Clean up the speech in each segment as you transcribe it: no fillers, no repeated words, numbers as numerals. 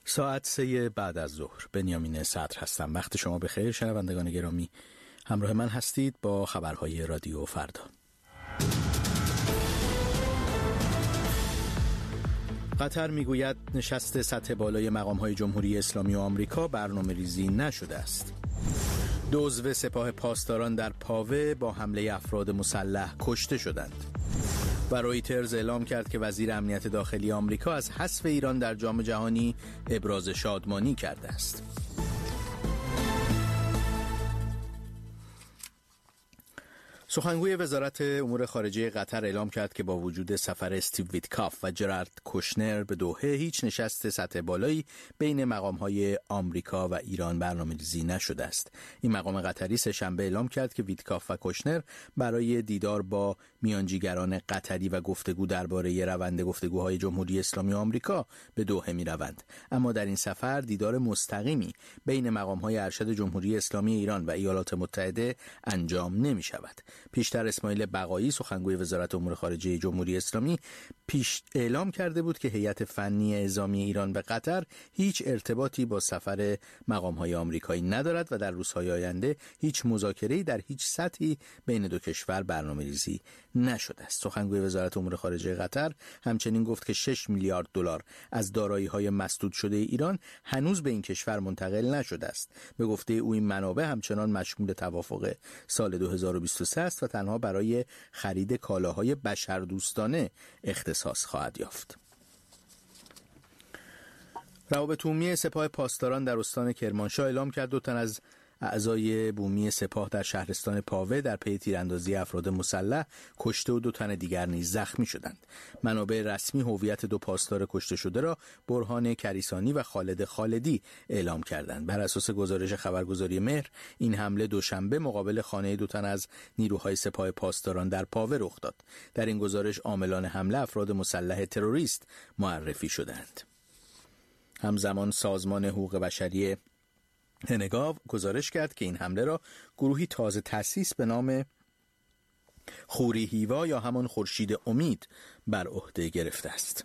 ساعت 3 بعد از ظهر. بنیامین صدر هستم. وقت شما بخیر شنوندگان گرامی. همراه من هستید با خبرهای رادیو فردا. قطر میگوید نشست سطح بالای مقام‌های جمهوری اسلامی و آمریکا برنامه‌ریزی نشده است. 2 عضو سپاه پاسداران در پاوه با حمله افراد مسلح کشته شدند. و رویترز اعلام کرد که وزیر امنیت داخلی آمریکا از حذف ایران در جام جهانی ابراز شادمانی کرده است. سخنگوی وزارت امور خارجه قطر اعلام کرد که با وجود سفر استیو ویتکاف و جرارد کوشنر به دوحه هیچ نشست سطح بالایی بین مقام‌های آمریکا و ایران برنامه‌ریزی نشده است. این مقام قطری سه‌شنبه اعلام کرد که ویتکاف و کوشنر برای دیدار با میانجیگران قطری و گفتگو درباره روند گفتگوهای جمهوری اسلامی و آمریکا به دوحه می‌روند. اما در این سفر دیدار مستقیمی بین مقام‌های ارشد جمهوری اسلامی ایران و ایالات متحده انجام نمی‌شود. پیشتر اسماعیل بقایی سخنگوی وزارت امور خارجه جمهوری اسلامی اعلام کرده بود که هیئت فنی اعزامی ایران به قطر هیچ ارتباطی با سفر مقام‌های آمریکایی ندارد و در روزهای آینده هیچ مذاکره‌ای در هیچ سطحی بین دو کشور برنامه‌ریزی نشده است. سخنگوی وزارت امور خارجه قطر همچنین گفت که 6 میلیارد دلار از دارایی‌های مسدود شده ایران هنوز به این کشور منتقل نشده است. به گفته او این منابع همچنان مشمول توافق سال 2023 است و تنها برای خرید کالاهای بشردوستانه اختصاص خواهد یافت. روابط عمومی سپاه پاسداران در استان کرمانشاه اعلام کرد 2 تن از اعضای بومی سپاه در شهرستان پاوه در پی تیراندازی افراد مسلح کشته و 2 تن دیگر نیز زخمی شدند. منابع رسمی هویت 2 پاسدار کشته شده را برهان کریسانی و خالد خالدی اعلام کردند. بر اساس گزارش خبرگزاری مهر این حمله دوشنبه مقابل خانه 2 تن از نیروهای سپاه پاسداران در پاوه رخ داد. در این گزارش عاملان حمله افراد مسلح تروریست معرفی شدند. همزمان سازمان حقوق بشری هنگاو گزارش کرد که این حمله را گروهی تازه تأسیس به نام خوری هیوا یا همان خورشید امید بر عهده گرفته است.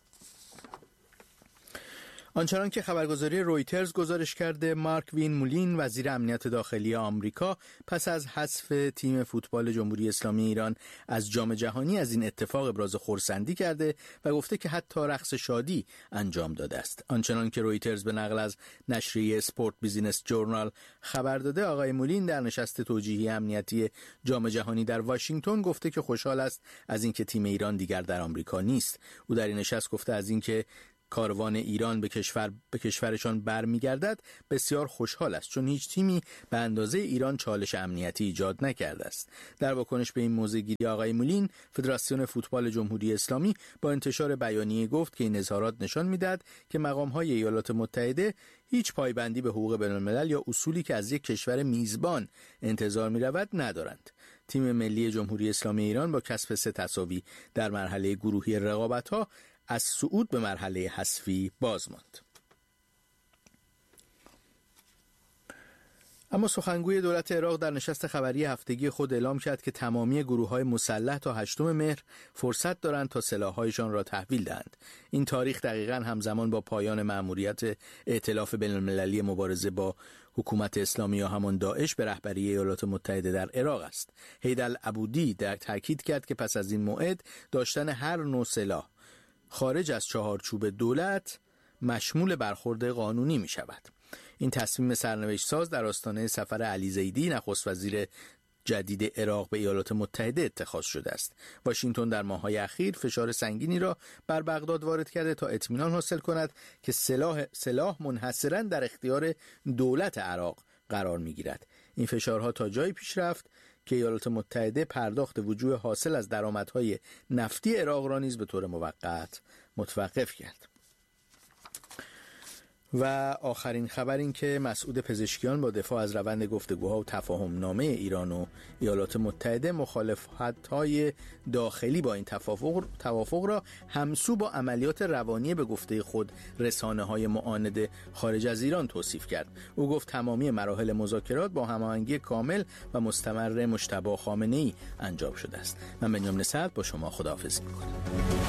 آنچنان که خبرگزاری رویترز گزارش کرده، مارک وین مولین وزیر امنیت داخلی آمریکا پس از حذف تیم فوتبال جمهوری اسلامی ایران از جام جهانی از این اتفاق ابراز خرسندی کرده و گفته که حتی رقص شادی انجام داده است. آنچنان که رویترز به نقل از نشریه اسپورت بیزینس جورنال خبر داده، آقای مولین در نشست توجیهی امنیتی جام جهانی در واشنگتن گفته که خوشحال است از اینکه تیم ایران دیگر در آمریکا نیست. او در این نشست گفته از اینکه کاروان ایران به کشورشان برمیگردد بسیار خوشحال است، چون هیچ تیمی به اندازه ایران چالش امنیتی ایجاد نکرده است. در واکنش به این موضع‌گیری آقای مولین، فدراسیون فوتبال جمهوری اسلامی با انتشار بیانیه گفت که این اظهارات نشان می‌دهد که مقام‌های ایالات متحده هیچ پایبندی به حقوق بین‌الملل یا اصولی که از یک کشور میزبان انتظار می‌رود ندارند. تیم ملی جمهوری اسلامی ایران با کسب 3 تساوی در مرحله گروهی رقابت‌ها از صعود به مرحله حذفی باز ماند. اما سخنگوی دولت عراق در نشست خبری هفتگی خود اعلام کرد که تمامی گروه‌های مسلح تا 8 مهر فرصت دارند تا سلاح‌هایشان را تحویل دهند. این تاریخ دقیقاً همزمان با پایان مأموریت ائتلاف بین‌المللی مبارزه با حکومت اسلامی یا همان داعش به رهبری ایالات متحده در عراق است. حیدر عبودی در تاکید کرد که پس از این موعد داشتن هر نوع سلاح خارج از چهارچوب دولت مشمول برخورد قانونی می شود. این تصمیم سرنوشت ساز در آستانه سفر علی زیدی نخست وزیر جدید عراق به ایالات متحده اتخاذ شده است. واشنگتن در ماه‌های اخیر فشار سنگینی را بر بغداد وارد کرده تا اطمینان حاصل کند که سلاح منحصراً در اختیار دولت عراق قرار می گیرد. این فشارها تا جایی پیش رفت که ایالات متحده پرداخت وجوه حاصل از درآمدهای نفتی عراق را نیز به طور موقت متوقف کرد. و آخرین خبر این که مسعود پزشکیان با دفاع از روند گفتگوها و تفاهم نامه ایران و ایالات متحده مخالفت‌های داخلی با این توافق را همسو با عملیات روانی به گفته خود رسانه‌های معاند خارج از ایران توصیف کرد. او گفت تمامی مراحل مذاکرات با هماهنگی کامل و مستمر مجتبی خامنه‌ای انجام شده است. من بنیامین صدر با شما خداحافظی می‌کنم.